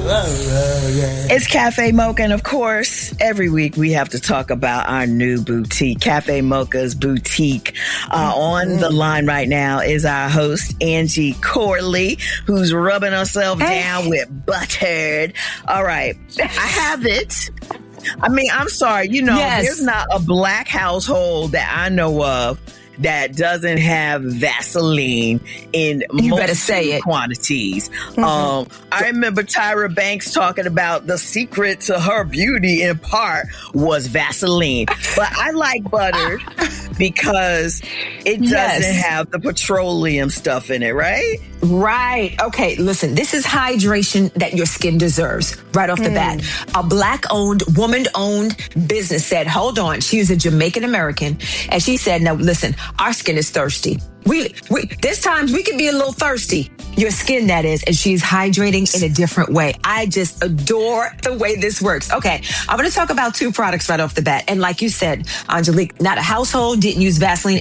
It's Cafe Mocha, and of course, every week we have to talk about our new boutique, Cafe Mocha's boutique. On the line right now is our host, Angie Corley, who's rubbing herself down with buttered. All right, I have it. I mean, I'm sorry, there's not a black household that I know of that doesn't have Vaseline in most quantities. I remember Tyra Banks talking about the secret to her beauty in part was Vaseline. But I like buttered because it doesn't have the petroleum stuff in it, right? Right. Okay, listen, this is hydration that your skin deserves right off the bat. A black-owned, woman-owned business said, hold on, she was a Jamaican American, and she said, no, listen, our skin is thirsty. There's times we can be a little thirsty. Your skin, that is, and she's hydrating in a different way. I just adore the way this works. Okay, I'm going to talk about two products right off the bat. And like you said, Angelique, not a household didn't use Vaseline.